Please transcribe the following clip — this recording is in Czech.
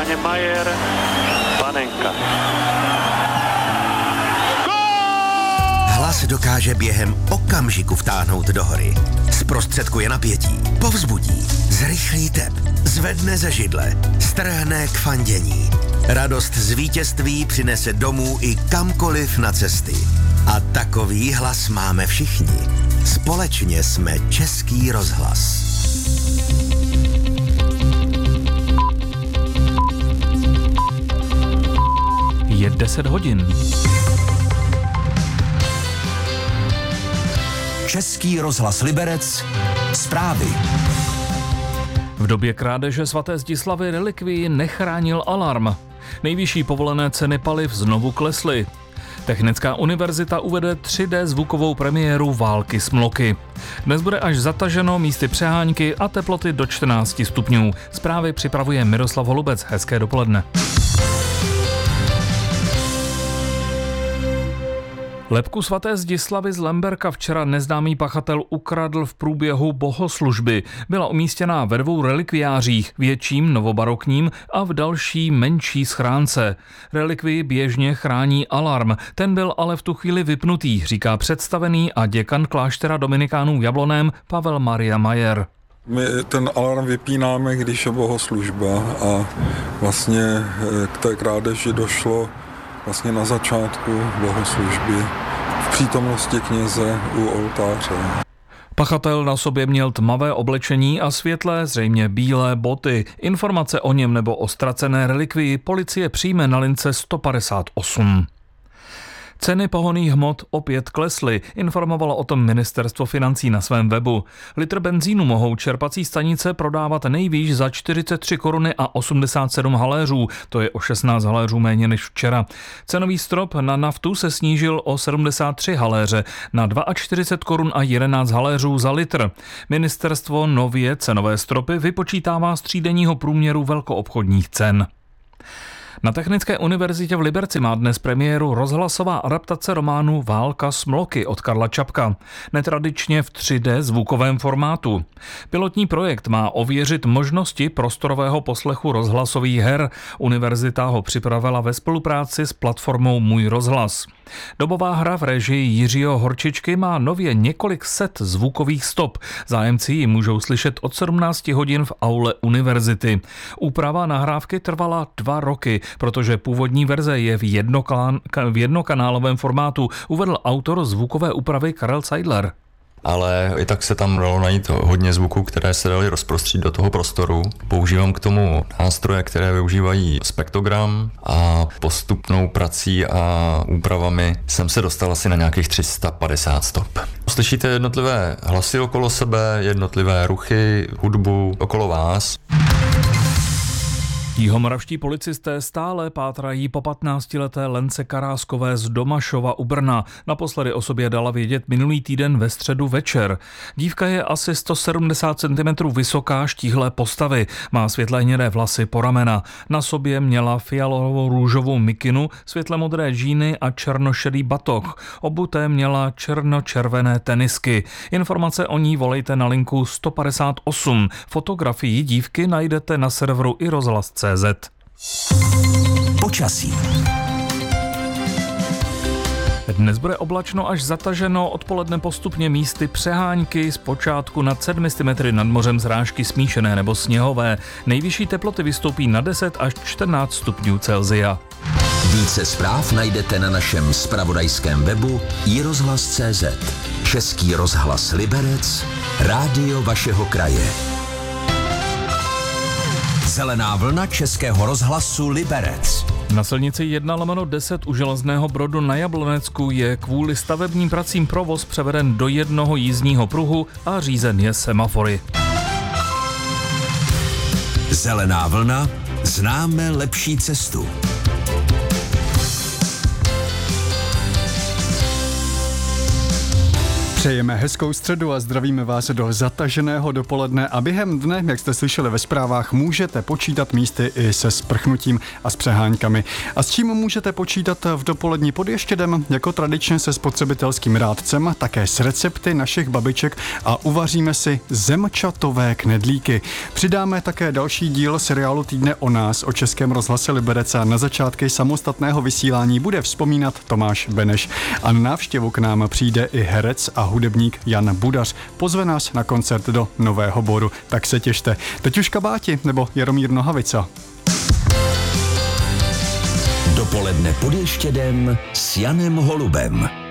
bráně Majer, Panenka. Hlas dokáže během okamžiku vtáhnout do hory. Zprostředkuje napětí, povzbudí, zrychlí tep, zvedne ze židle, strhne k fandění. Radost z vítězství přinese domů i kamkoliv na cesty. A takový hlas máme všichni. Společně jsme Český rozhlas. Je 10 hodin. Český rozhlas Liberec. Zprávy. V době krádeže svaté Zdislavy relikvii nechránil alarm. Nejvyšší povolené ceny paliv znovu klesly. Technická univerzita uvede 3D zvukovou premiéru Války s mloky. Dnes bude až zataženo, místy přehánky a teploty do 14 stupňů. Zprávy připravuje Miroslav Holubec. Hezké dopoledne. Lebku svaté Zdislavy z Lemberka včera neznámý pachatel ukradl v průběhu bohoslužby. Byla umístěná ve 2 relikviářích, větším novobarokním a v další menší schránce. Relikvii běžně chrání alarm, ten byl ale v tu chvíli vypnutý, říká představený a děkan kláštera dominikánů v Jablonném Pavel Maria Majer. My ten alarm vypínáme, když je bohoslužba a vlastně k té krádeži došlo vlastně na začátku bohoslužby v přítomnosti kněze u oltáře. Pachatel na sobě měl tmavé oblečení a světlé, zřejmě bílé boty. Informace o něm nebo o ztracené relikvii policie přijme na lince 158. Ceny pohonných hmot opět klesly, informovalo o tom ministerstvo financí na svém webu. Litr benzínu mohou čerpací stanice prodávat nejvýš za 43 koruny a 87 haléřů, to je o 16 haléřů méně než včera. Cenový strop na naftu se snížil o 73 haléře na 42 korun a 11 haléřů za litr. Ministerstvo nově cenové stropy vypočítává z třídenního průměru velkoobchodních cen. Na Technické univerzitě v Liberci má dnes premiéru rozhlasová adaptace románu Válka s mloky od Karla Čapka. Netradičně v 3D zvukovém formátu. Pilotní projekt má ověřit možnosti prostorového poslechu rozhlasových her. Univerzita ho připravila ve spolupráci s platformou Můj rozhlas. Dobová hra v režii Jiřího Horčičky má nově několik set zvukových stop. Zájemci ji můžou slyšet od 17 hodin v aule univerzity. Úprava nahrávky trvala 2 roky, protože původní verze je v jednokanálovém formátu, uvedl autor zvukové úpravy Karel Seidler. Ale i tak se tam dalo najít hodně zvuků, které se daly rozprostřít do toho prostoru. Používám k tomu nástroje, které využívají spektrogram a postupnou prací a úpravami jsem se dostal asi na nějakých 350 stop. Slyšíte jednotlivé hlasy okolo sebe, jednotlivé ruchy, hudbu okolo vás. Jihomoravští policisté stále pátrají po 15leté Lence Karáskové z Domašova u Brna. Naposledy o sobě dala vědět minulý týden ve středu večer. Dívka je asi 170 cm vysoká, štíhlé postavy. Má světle hnědé vlasy po ramena. Na sobě měla fialovou růžovou mikinu, světle modré džíny a černošedý batoh. Obuté měla černočervené tenisky. Informace o ní volejte na linku 158. Fotografii dívky najdete na serveru iRozhlas.cz. Počasí. Dnes bude oblačno až zataženo, odpoledne postupně místy přehánky, zpočátku nad 700 metry nad mořem srážky smíšené nebo sněhové. Nejvyšší teploty vystoupí na 10 až 14 stupňů Celsia. Více zpráv najdete na našem zpravodajském webu iRozhlas.cz. Český rozhlas Liberec, rádio vašeho kraje. Zelená vlna Českého rozhlasu Liberec. Na silnici 1/10 u Železného Brodu na Jablonecku je kvůli stavebním pracím provoz převeden do jednoho jízdního pruhu a řízen je semafory. Zelená vlna, známe lepší cestu. Přejeme hezkou středu a zdravíme vás do zataženého dopoledne a během dne, jak jste slyšeli ve zprávách, můžete počítat místy i se sprchnutím a s přeháňkami. A s čím můžete počítat v dopolední pod Ještědem? Jako tradičně se spotřebitelským rádcem, také s recepty našich babiček a uvaříme si zemčatové knedlíky. Přidáme také další díl seriálu Týdne o nás o Českém rozhlase Liberec a na začátky samostatného vysílání bude vzpomínat Tomáš Beneš. A na návštěvu k nám přijde i herec a hudebník Jan Budař. Pozve nás na koncert do Nového Boru, tak se těšte. Teď už Kabáti nebo Jaromír Nohavica. Dopoledne pod Ještědem s Janem Holubem.